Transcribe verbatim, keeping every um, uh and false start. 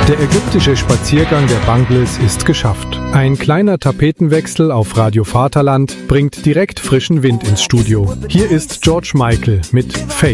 Der ägyptische Spaziergang der Bangles ist geschafft. Ein kleiner Tapetenwechsel auf Radio Vaterland bringt direkt frischen Wind ins Studio. Hier ist George Michael mit Faith.